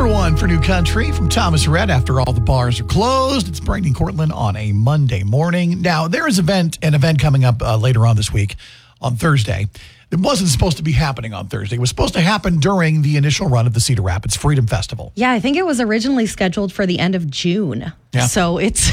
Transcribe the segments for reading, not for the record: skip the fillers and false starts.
number one for New Country from Thomas Rhett. After all the bars are closed, it's Brandon Cortland on a Monday morning. Now, there is an event coming up later on this week on Thursday. It wasn't supposed to be happening on Thursday. It was supposed to happen during the initial run of the Cedar Rapids Freedom Festival. Yeah, I think it was originally scheduled for the end of June. Yeah. So it's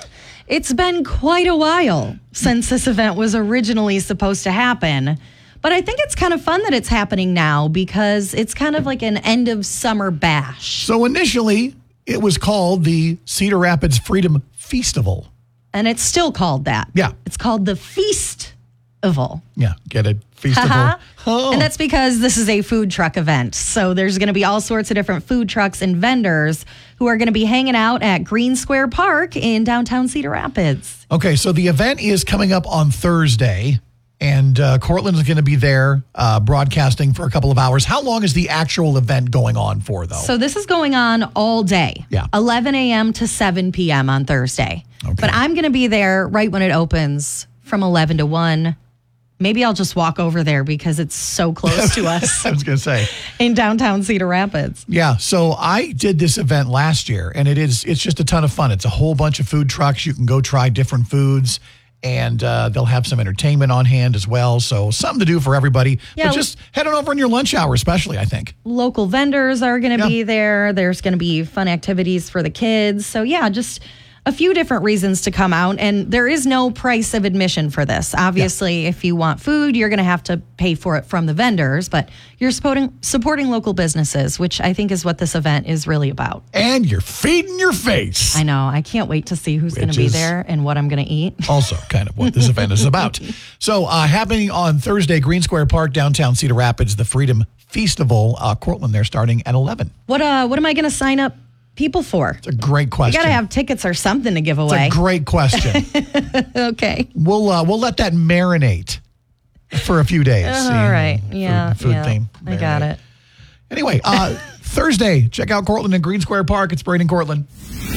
been quite a while since this event was originally supposed to happen. But I think it's kind of fun that it's happening now because it's kind of like an end of summer bash. So initially, it was called the Cedar Rapids Freedom Festival. And it's still called that. Yeah. It's called the Feast-ival. Yeah, get it? Festival. Oh. And that's because this is a food truck event. So there's going to be all sorts of different food trucks and vendors who are going to be hanging out at Green Square Park in downtown Cedar Rapids. Okay, so the event is coming up on Thursday. And Cortland is going to be there broadcasting for a couple of hours. How long is the actual event going on for, though? So this is going on all day. Yeah. 11 a.m. to 7 p.m. on Thursday. Okay. But I'm going to be there right when it opens from 11 to 1. Maybe I'll just walk over there because it's so close to us I was going to say. in downtown Cedar Rapids. Yeah, so I did this event last year, and it's just a ton of fun. It's a whole bunch of food trucks. You can go try different foods. And they'll have some entertainment on hand as well. So something to do for everybody. Yeah. But just head on over in your lunch hour, especially, I think. Local vendors are going to be there. There's going to be fun activities for the kids. So, yeah, just a few different reasons to come out. And there is no price of admission for this. Obviously, if you want food, you're going to have to pay for it from the vendors. But you're supporting local businesses, which I think is what this event is really about. And you're feeding your face. I know. I can't wait to see who's going to be there and what I'm going to eat. Also kind of what this event is about. So happening on Thursday, Green Square Park, downtown Cedar Rapids, the Freedom Festival. Cortland, they're starting at 11. What am I going to sign up people for? It's a great question. You got to have tickets or something to give away. It's a great question. Okay. We'll let that marinate for a few days. All right. Yeah. Food theme. I got it. Anyway, Thursday, check out Cortland and Green Square Park. It's Brandon Cortland.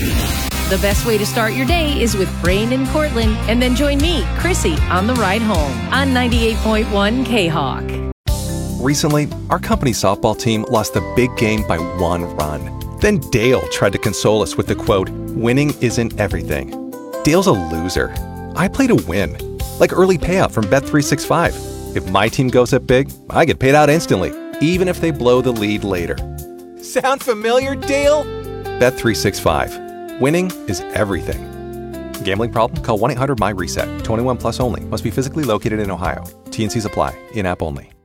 The best way to start your day is with Brandon Cortland, and then join me, Chrissy, on the ride home on 98.1 K-Hawk. Recently, our company softball team lost the big game by 1 run. Then Dale tried to console us with the quote, "Winning isn't everything." Dale's a loser. I play to win, like early payout from Bet365. If my team goes up big, I get paid out instantly, even if they blow the lead later. Sound familiar, Dale? Bet365. Winning is everything. Gambling problem? Call 1-800-MY-RESET. 21 plus only. Must be physically located in Ohio. T&Cs apply. In-app only.